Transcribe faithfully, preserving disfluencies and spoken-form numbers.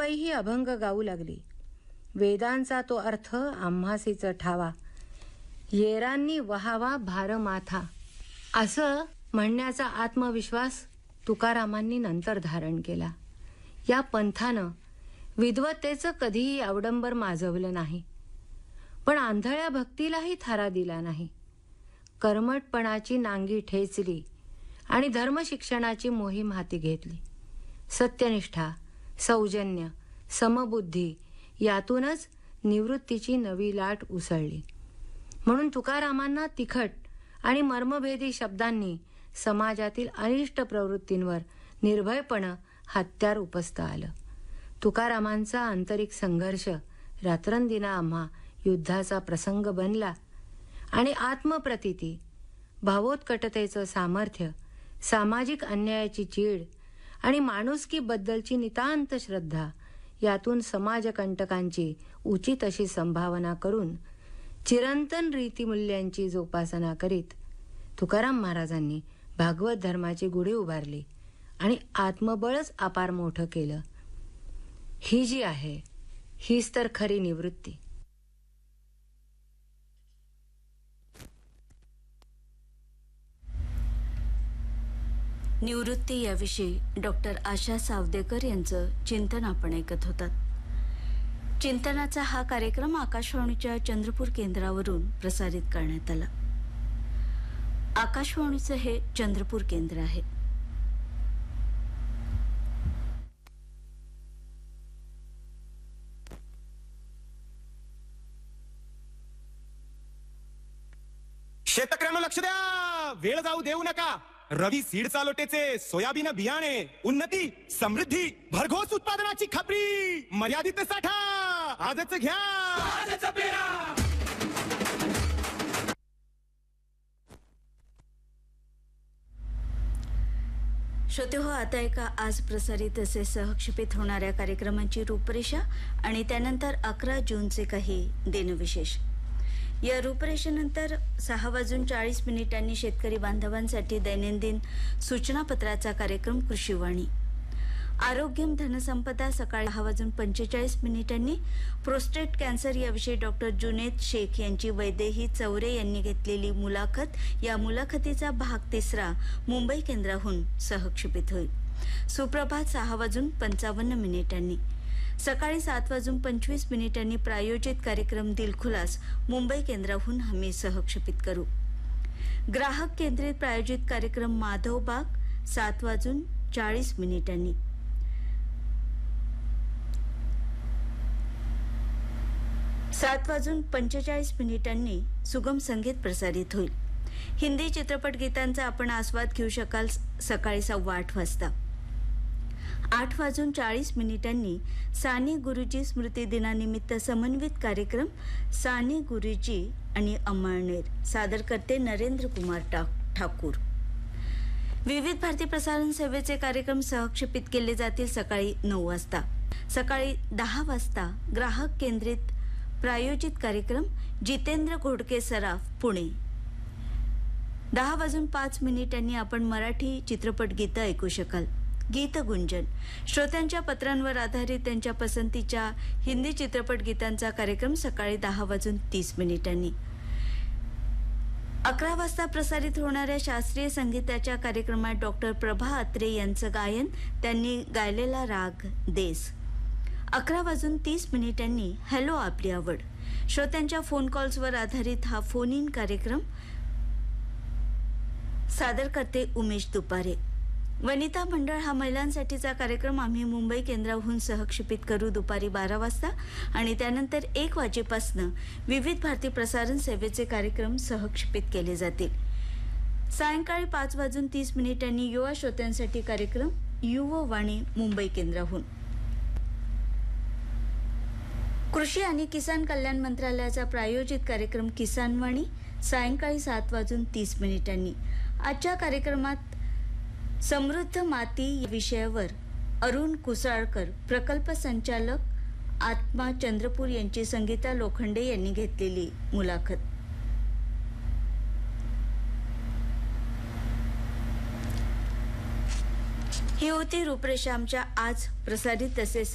तुकाबाईही अभंग गाऊ लागली. वेदांचा तो अर्थ आम्हासीच ठावा, येरांनी वहावा भार माथा, असं म्हणण्याचा आत्मविश्वास तुकारामांनी नंतर धारण केला. या पंथानं विद्वत्तेचं कधीही अवडंबर माजवलं नाही, पण आंधळ्या भक्तीलाही थारा दिला नाही. कर्मटपणाची नांगी ठेचली आणि धर्मशिक्षणाची मोहीम हाती घेतली. सत्यनिष्ठा, सौजन्य, समबुद्धी यातूनच निवृत्तीची नवी लाट उसळली. म्हणून तुकारामांना तिखट आणि मर्मभेदी शब्दांनी समाजातील अनिष्ट प्रवृत्तींवर निर्भयपणे हत्यार उपसता आलं. तुकारामांचा आंतरिक संघर्ष रात्रंदिना आम्हा युद्धाचा प्रसंग बनला आणि आत्मप्रतीती, भावोत्कटतेचं सामर्थ्य, सामाजिक अन्यायाची चीड आणि माणुसकीबद्दलची नितांत श्रद्धा यातून समाजकंटकांची उचित अशी संभावना करून चिरंतन रीतिमूल्यांची जोपासना करीत तुकाराम महाराजांनी भागवत धर्माची गुढी उभारली आणि आत्मबळच अपार मोठं केलं. ही जी आहे हीच तर खरी निवृत्ती. निवृत्ती याविषयी डॉक्टर आशा सावदेकर यांचं चिंतन आपण ऐकत होतात. चिंतनाचा हा कार्यक्रम आकाशवाणीच्या चंद्रपूर केंद्रावरून प्रसारित करण्यात आला. आकाशवाणीचं हे चंद्रपूर केंद्र आहे. शेतकऱ्यांना लक्ष द्या, वेळ जाऊ देऊ नका. रवी सीड चालोटेचे सोयाबीन बियाणे, उन्नती, समृद्धी, भरघोस उत्पादनाची खात्री, मर्यादित साठा आजच घ्या. आजच पेरा. श्रोते हो, आता एका आज प्रसारित असे सहक्षेपित होणाऱ्या कार्यक्रमांची रूपरेषा आणि त्यानंतर अकरा जूनचे काही दिनविशेष. या रूपरेषेनंतर सहा वाजून चाळीस मिनिटांनी शेतकरी बांधवांसाठी दैनंदिन सूचनापत्राचा कार्यक्रम कृषीवाणी. आरोग्यम धनसंपदा सकाळी दहा वाजून पंचेचाळीस मिनिटांनी प्रोस्टेट कॅन्सर याविषयी डॉक्टर जुनेद शेख यांची वैदेही चौरे यांनी घेतलेली मुलाखत. या मुलाखतीचा भाग तिसरा मुंबई केंद्राहून सहक्षेपित होईल. सुप्रभात सहा वाजून पंचावन्न मिनिटांनी. सकाळी सात वाजून पंचवीस मिनिटांनी प्रायोजित कार्यक्रम दिलखुलास मुंबई केंद्राहून आम्ही सहक्षेपित करू. ग्राहक केंद्रित प्रायोजित कार्यक्रम माधव बाग सात वाजून चाळीस मिनिटांनी. सात वाजून पंचेचाळीस मिनिटांनी सुगम संगीत प्रसारित होईल. हिंदी चित्रपट गीतांचा आपण आस्वाद घेऊ शकाल सकाळी सव्वा आठ वाजता. आठ वाजून चाळीस मिनिटांनी साने गुरुजी स्मृती दिनानिमित्त समन्वित कार्यक्रम साने गुरुजी आणि अमळनेर. सादर करते नरेंद्र कुमार ठाकूर. विविध भारती प्रसारण सेवेचे कार्यक्रम सहक्षेपित केले जातील सकाळी नऊ वाजता. सकाळी दहा वाजता ग्राहक केंद्रित प्रायोजित कार्यक्रम जितेंद्र घोडके सराफ पुणे. दहा वाजून पाच मिनिटांनी आपण मराठी चित्रपट गीतं ऐकू शकाल. गीत गुंजन श्रोत्यांच्या पत्रांवर आधारित त्यांच्या पसंतीच्या हिंदी चित्रपट गीतांचा कार्यक्रम सकाळी दहा वाजून तीस मिनिटांनी. अकरा वाजता प्रसारित होणाऱ्या शास्त्रीय संगीताच्या कार्यक्रमात डॉक्टर प्रभा अत्रे यांचं गायन, त्यांनी गायलेला राग देस. अकरा वाजून तीस मिनिटांनी हॅलो आपली आवड श्रोत्यांच्या फोन कॉल्सवर आधारित हा फोन इन कार्यक्रम सादर करते उमेश दुपारे. वनिता मंडळ हा महिलांसाठीचा कार्यक्रम आम्ही मुंबई केंद्राहून सहक्षेपित करू दुपारी बारा वाजता आणि त्यानंतर एक वाजेपासून विविध भारती प्रसारण सेवेचे कार्यक्रम सहक्षेपित केले जातील. सायंकाळी पाच वाजून तीस मिनिटांनी युवा श्रोत्यांसाठी कार्यक्रम युववाणी मुंबई केंद्राहून. कृषी आणि किसान कल्याण मंत्रालयाचा प्रायोजित कार्यक्रम किसानवाणी सायंकाळी सात वाजून तीस मिनिटांनी. आजच्या कार्यक्रमात समृद्ध माती या विषयावर अरुण कुसाळकर, प्रकल्प संचालक आत्मा चंद्रपूर यांची संगीता लोखंडे यांनी घेतलेली मुलाखत. ही होती रूपरेषा आमच्या आज प्रसारित असे